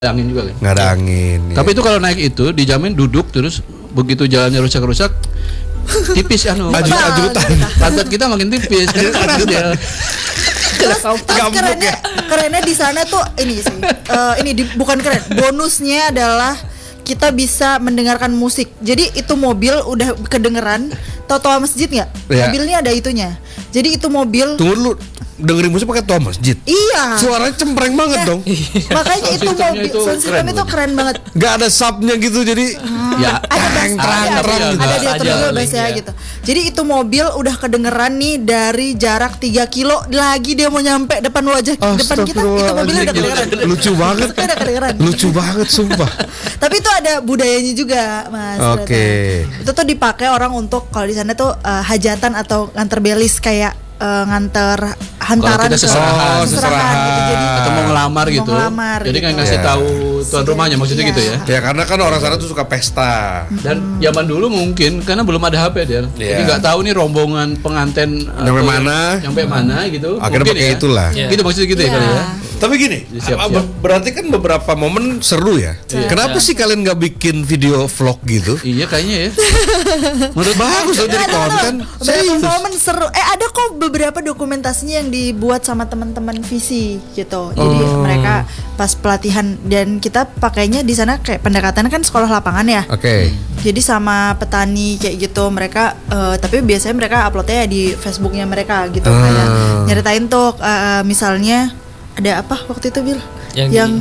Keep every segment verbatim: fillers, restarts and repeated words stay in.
angin juga kan? Nggak ada angin. Tapi ya. Itu kalau naik itu dijamin duduk terus begitu jalannya rusak-rusak tipis anu. Ajut-ajutan. Pantat kita makin tipis. Keras dia. Terus, terus kerennya, kerennya di sana tuh ini sih. Uh, ini di, bukan keren. Bonusnya adalah kita bisa mendengarkan musik. Jadi itu mobil udah kedengeran. Tahu-tahu masjid nggak? Ya. Mobilnya ada itunya. Jadi itu mobil. Tunggu dulu. Dengerin musik pakai toa masjid. Iya. Suaranya cempreng banget ya, dong. Makanya itu mobil sound system itu keren banget. Gak ada subnya gitu jadi hmm, ya ada terang terang gitu. Ada dia terus biasanya gitu. Jadi itu mobil udah kedengeran nih dari jarak tiga kilo lagi dia mau nyampe depan wajah oh, depan kita itu mobilnya udah kedengeran. Lucu banget. Udah kedengeran. Lucu banget sumpah. Tapi itu ada budayanya juga, Mas. Oke. Okay. Itu tuh dipakai orang untuk kalau di sana tuh uh, hajatan atau nganter belis kayak uh, nganter hantaran kita seserahan, oh, seserahan gitu. Jadi atau mau ngelamar mau gitu. Ngelamar, jadi gitu. kan ngasih ya. tahu tuan rumahnya maksudnya ya. gitu ya. Ya karena kan orang sana tuh suka pesta. Dan hmm. zaman dulu mungkin karena belum ada H P dia. Ya. Jadi nggak tahu nih rombongan pengantin sampai mana, sampai mana gitu. Akhirnya pakai ya. Itulah. Ya. Gitu maksudnya gitu ya, ya kali ya. Tapi gini, siap, siap. Berarti kan beberapa momen seru ya. ya. Kenapa ya. sih kalian nggak bikin video vlog gitu? Iya kayaknya ya. Menurut bagus loh jadi konten. Beberapa momen seru. Eh ada kok beberapa dokumentasinya yang dibuat sama teman-teman visi gitu. Jadi oh. mereka pas pelatihan dan kita pakainya di sana kayak pendekatan kan sekolah lapangan ya. Oke. Okay. Jadi sama petani kayak gitu mereka. Uh, tapi biasanya mereka uploadnya di Facebooknya mereka gitu. Uh. Kayak nyeritain tuh uh, misalnya. Ada apa waktu itu Bil? Yang, yang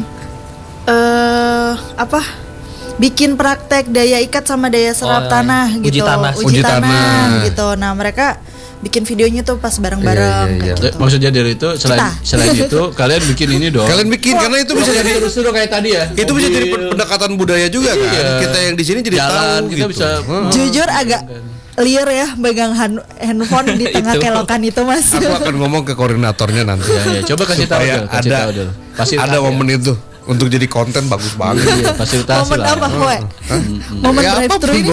uh, apa? Bikin praktek daya ikat sama daya serap oh, tanah uji gitu. Tanah. Uji, uji tanah, tanah gitu. Nah, mereka bikin videonya tuh pas bareng-bareng iya, iya, iya. gitu. Maksudnya dari itu selain Kita. selain itu kalian bikin ini dong. Kalian bikin oh, karena itu bisa jadi seru kayak tadi ya. Itu bisa jadi pendekatan budaya juga iya. kan. Kita yang di sini jadi jalan, tahu kita gitu. bisa hmm. Jujur agak liar ya pegang handphone di tengah kelokan itu Mas. Aku akan ngomong ke koordinatornya nanti. Ya, ya. Coba kasih tahu dulu, kasih tahu dulu. Pasti ada momen ya. itu untuk jadi konten bagus banget. Ya, fasilitasi momen lah. apa kowe? Momen ya, drive-thru ini.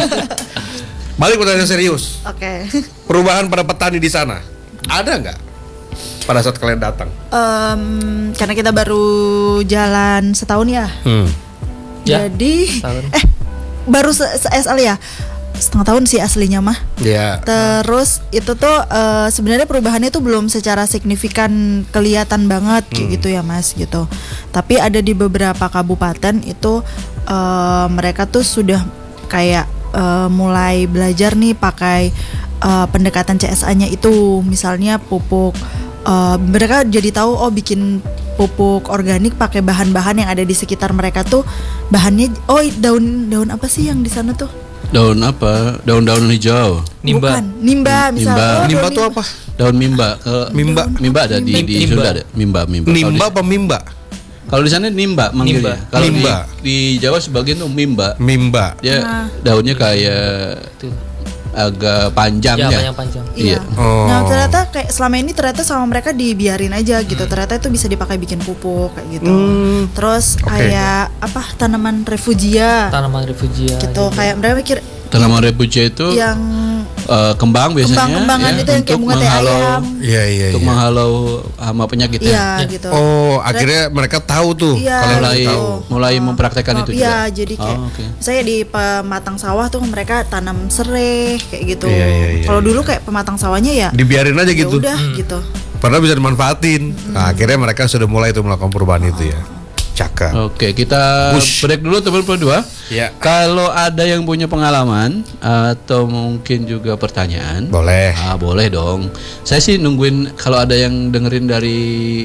Balik pertanyaan serius. Oke. Okay. Perubahan pada petani di sana ada nggak pada saat kalian datang? Um, karena kita baru jalan setahun ya. Hmm. Jadi ya, eh baru se- S L ya. Setengah tahun sih aslinya mah. Iya. Yeah. Terus itu tuh uh, sebenarnya perubahannya tuh belum secara signifikan kelihatan banget kayak hmm. gitu ya Mas gitu. Tapi ada di beberapa kabupaten itu uh, mereka tuh sudah kayak uh, mulai belajar nih pakai uh, pendekatan C S A-nya itu, misalnya pupuk. Uh, mereka jadi tahu oh bikin pupuk organik pakai bahan-bahan yang ada di sekitar mereka tuh bahannya oh daun daun apa sih yang di sana tuh? Daun apa? Daun-daun hijau. Nimba. Bukan, nimba misal. Nimba, oh, nimba tuh apa? Daun mimba. Uh, mimba. Mimba ada di di Sunda ada. Mimba, mimba. Nimba apa mimba? Kalau di sana nimba manggilnya. Kalau di, di Jawa sebagian tuh mimba. Mimba. Ya nah. Daunnya kayak tuh agak panjang ya. Ya, panjang. Iya. Oh. Nah, ternyata kayak selama ini ternyata sama mereka dibiarin aja gitu. Hmm. Ternyata itu bisa dipakai bikin pupuk kayak gitu. Hmm. Terus okay. kayak apa? Tanaman refugia. Tanaman refugia. Gitu. Juga. Kayak mereka mikir tanaman refugia itu yang uh, kembang biasanya kembang-kembangan ya, itu yang kayak bunga teh ayam. Iya iya Untuk iya. menghalau hama penyakit ya. Iya ya. gitu. Oh, terus, akhirnya mereka tahu tuh iya, kalau mulai gitu. mulai mempraktekkan oh, itu iya, juga. Iya, jadi kayak oh, okay. saya di pematang sawah tuh mereka tanam serai kayak gitu. Iya, iya, iya, kalau iya. dulu kayak pematang sawahnya ya dibiarin aja gitu. Udah hmm. gitu. Padahal bisa dimanfaatin. Hmm. Nah, akhirnya mereka sudah mulai itu melakukan perubahan oh. itu ya. Cakep. Oke, kita Bush. break dulu teman berdua. Ya. Kalau ada yang punya pengalaman atau mungkin juga pertanyaan, boleh. Ah, boleh dong. Saya sih nungguin kalau ada yang dengerin dari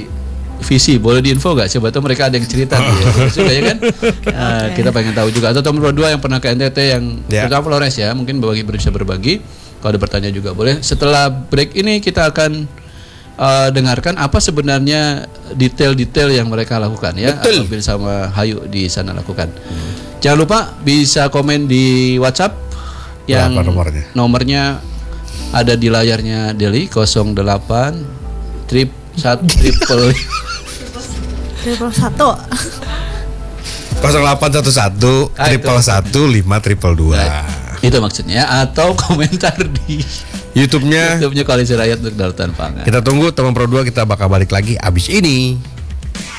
visi, boleh diinfo gak? Coba tuh mereka ada yang cerita ya. Suka ya kan? Uh, kita pengen tahu juga. Atau teman berdua yang pernah ke N T T yang yeah. terutama Flores ya, mungkin berbagi bisa berbagi. Kalau ada pertanyaan juga boleh. Setelah break ini kita akan Uh, dengarkan apa sebenarnya detail-detail yang mereka lakukan ya. Betul. Apabila sama Hayu di sana lakukan. Hmm. Jangan lupa bisa komen di WhatsApp yang apa nomornya? Nomornya ada di layarnya Deli nol delapan trip satu triple triple satu nol delapan satu satu triple satu lima triple dua. Itu maksudnya atau komentar di YouTube-nya YouTube-nya Koalisi Rakyat untuk Kedaulatan Pangan. Kita tunggu teman Pro dua, kita bakal balik lagi abis ini.